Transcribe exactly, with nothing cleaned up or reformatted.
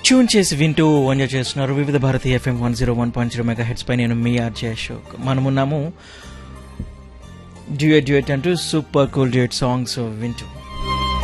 Tune చేసి వింటూ enjoy చేస్తున్నారు వివిధ Bharati FM one zero one point zero mega heads పై. నేను మీ ఆర్జే అశోక్. మనమున్నాము డ్యూయట్ డ్యూయట్ అంటూ సూపర్ కూల్ డ్యూయట్ సాంగ్స్ వింటూ.